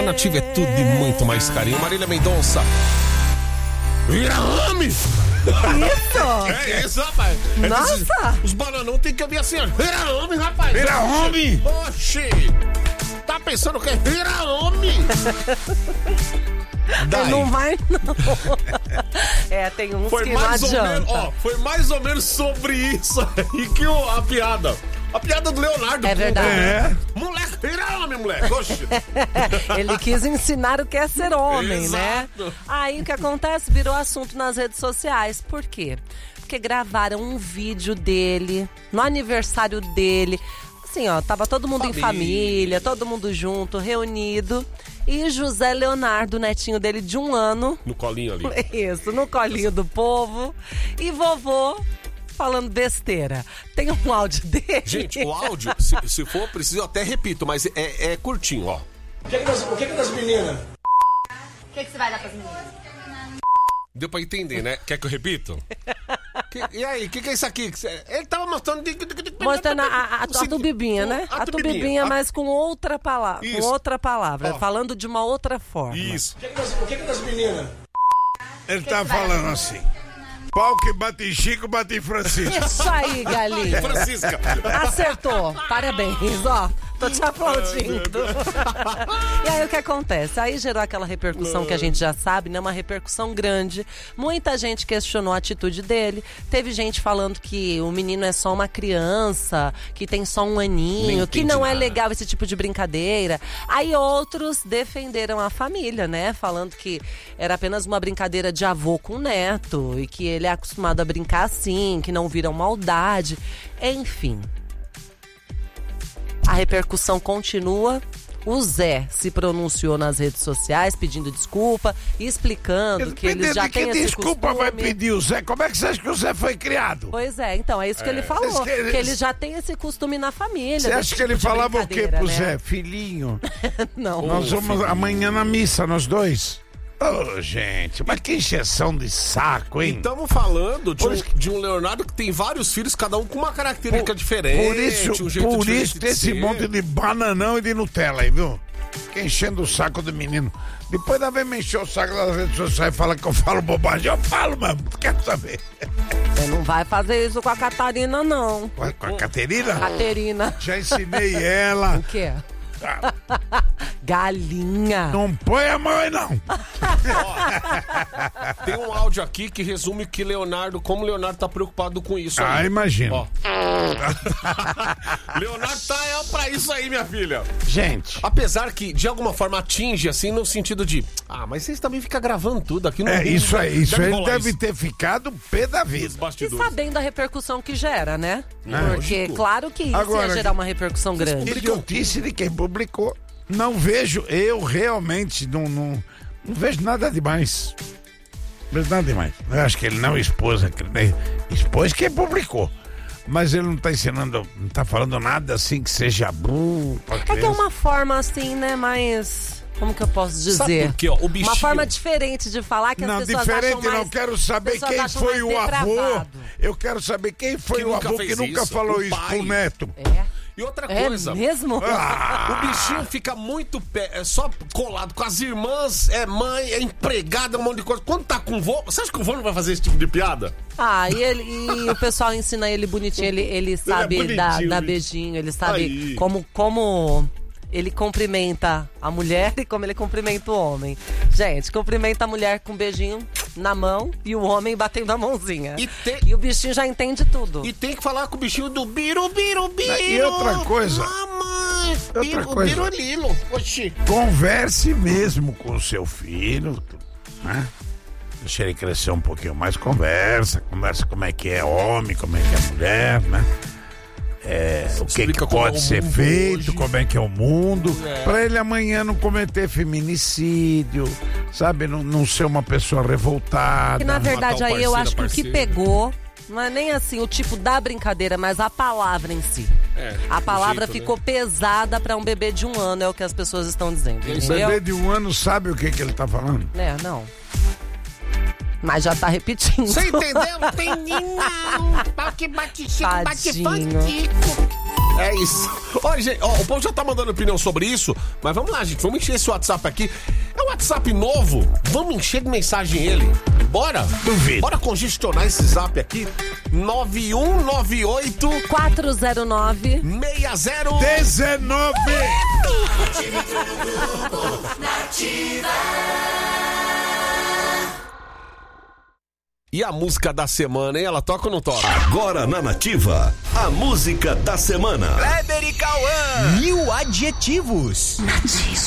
Alternativa é tudo de muito mais carinho. Marília Mendonça. Vira homem! Isso? É isso, rapaz. Nossa! Os bananão tem que ouvir assim, ó. Vira homem, rapaz. Vira homem! Oxi! Tá pensando que é vira homem? Daí. Não vai, não. Tem uns Foi que não mais ou adianta. menos, foi mais ou menos sobre isso aí que a piada. A piada do Leonardo. É verdade. Moleque, vira homem, moleque. Oxi. Ele quis ensinar o que é ser homem, né? Exato. Aí o que acontece? Virou assunto nas redes sociais. Por quê? Porque gravaram um vídeo dele, no aniversário dele. Assim, ó, tava todo mundo em família, todo mundo junto, reunido. E José Leonardo, netinho dele de 1 ano. No colinho ali. Isso, no colinho do povo. E vovô falando besteira. Tem um áudio dele. Gente, o áudio, se for preciso, eu até repito, mas é curtinho, ó. O que é das meninas? O que você vai dar pras meninas? Deu pra entender, né? Quer que eu repito? E aí, o que é isso aqui? Ele tava mostrando... Mostrando a tubibinha, né? A tubibinha, mas com outra palavra. Isso. Com outra palavra. Ó. Falando de uma outra forma. Isso. O que é das meninas? Ele tá falando assim. Pau que bate em Chico, bate em Francisco. Isso aí, galinha. Francisca. Acertou. Parabéns, ó. Tô te aplaudindo. E aí o que acontece? Aí gerou aquela repercussão que a gente já sabe, né? Uma repercussão grande. Muita gente questionou a atitude dele. Teve gente falando que o menino é só uma criança, que tem só 1 aninho, que não é legal esse tipo de brincadeira. Aí outros defenderam a família, né? Falando que era apenas uma brincadeira de avô com neto e que ele é acostumado a brincar assim, que não viram maldade. Enfim. A repercussão continua. O Zé se pronunciou nas redes sociais pedindo desculpa, explicando que eles já têm esse desculpa costume. vai pedir o Zé? Como é que você acha que o Zé foi criado? Pois é, então, é isso que ele falou. Que ele já tem esse costume na família. Você acha que ele falava o quê pro Zé? Filhinho, Não. nós vamos amanhã na missa, nós dois. Ô, gente, mas que encheção de saco, hein? Estamos falando de um Leonardo que tem vários filhos, cada um com uma característica diferente. Por jeito isso diferente tem esse ser. monte de bananão e de Nutella aí, viu? Fica enchendo o saco do menino. Depois da vez me encher o saco das redes sociais e fala que eu falo bobagem. Eu falo mesmo, quero saber. Você não vai fazer isso com a Catarina, não. Com a Caterina? Caterina. Já ensinei ela. O quê? Galinha. Não põe a mão aí, não. Tem um áudio aqui que resume que como Leonardo tá preocupado com isso aí. Imagina. Ó. Leonardo tá pra isso aí, minha filha. Gente. Apesar que, de alguma forma, atinge, assim, no sentido de... mas vocês também ficam gravando tudo aqui no... Isso aí. Isso aí rolar deve ter ficado pé da vida. E sabendo a repercussão que gera, né? Porque, lógico. claro que isso Agora, ia gerar uma repercussão grande. Idiotice de quem publicou. Não vejo, eu realmente não vejo nada demais. Não vejo nada demais. Eu acho que ele não expôs quem publicou. Mas ele não tá ensinando, não tá falando nada assim que seja burro. É que é uma forma assim, né, mais... Como que eu posso dizer? Sabe por quê, ó? O bichinho... Uma forma diferente de falar que as Não, pessoas diferente, acham mais... não quero saber quem foi o avô. Eu quero saber quem foi o avô que nunca falou isso pro neto. E outra coisa... É mesmo? O bichinho fica muito só colado com as irmãs, é mãe, é empregada, um monte de coisa. Quando tá com o vô, você acha que o vô não vai fazer esse tipo de piada? E o pessoal ensina ele bonitinho, ele sabe dar beijinho, ele sabe como ele cumprimenta a mulher e como ele cumprimenta o homem. Gente, cumprimenta a mulher com um beijinho na mão e o homem batendo a mãozinha. E o bichinho já entende tudo. E tem que falar com o bichinho do biru, biru, biru. E outra coisa. Mamãe, Birulilo. Oxi. Converse mesmo com o seu filho, né? Deixa ele crescer um pouquinho mais, conversa como é que é homem, como é que é mulher, né? O que pode ser feito, como é que é o mundo, pra ele amanhã não cometer feminicídio, sabe? Não ser uma pessoa revoltada. E na verdade aí eu acho que o que pegou não é nem assim o tipo da brincadeira, mas a palavra em si. A palavra ficou pesada pra um bebê de 1 ano, é o que as pessoas estão dizendo. O bebê de 1 ano sabe o que ele tá falando? Não. Mas já tá repetindo. Você entendeu? Tem não. Pau que bate chico, bate fantico. É isso. Olha, gente, ó, o povo já tá mandando opinião sobre isso, mas vamos lá, gente. Vamos encher esse WhatsApp aqui. É um WhatsApp novo. Vamos encher de mensagem ele. Bora? Duvido. Bora congestionar esse zap aqui. 9198 409 6019. E a música da semana, hein? Ela toca ou não toca? Agora na Nativa, a música da semana. Kleber e Cauã. 1000 adjetivos.